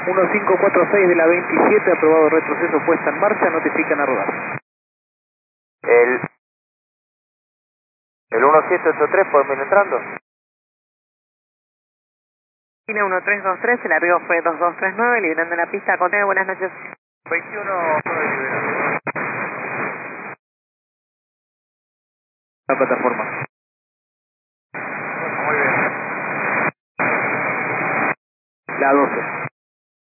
1546 de la 27, aprobado retroceso, puesta en marcha, notifican a rodar. El 1783, ¿podemos ir entrando? Línea 1323, el arribo fue 2239, liberando la pista. Contenedor, buenas noches. 21, estoy liberando. La plataforma. Muy bien. La 12.